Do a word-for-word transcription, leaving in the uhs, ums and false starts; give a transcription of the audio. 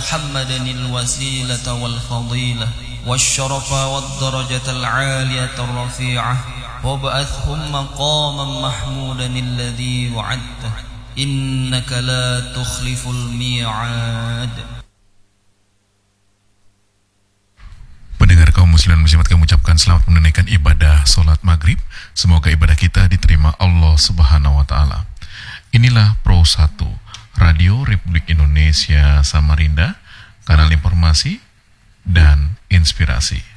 محمدا الوسيلة والفضيلة والشرف والدرجة العالية الرفيعة وابعثهم مقاما محمودا الذي وعدته إنك لا تخلف الميعاد. Pendengar kaum muslim dan muslimat, kami ucapkan selamat menunaikan ibadah salat maghrib. Semoga ibadah kita diterima Allah Subhanahu wa taala. Inilah Pro satu Radio Republik Indonesia Samarinda, kanal informasi dan inspirasi.